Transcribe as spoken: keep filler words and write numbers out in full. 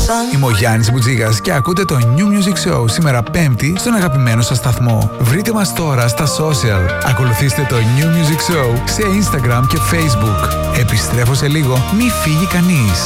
Είμαι ο Γιάννης Μπουτζίγας και ακούτε το New Music Show σήμερα Πέμπτη στον αγαπημένο σας σταθμό. Βρείτε μας τώρα στα social. Ακολουθήστε το New Music Show σε Instagram και Facebook. Επιστρέφω σε λίγο, μη φύγει κανείς.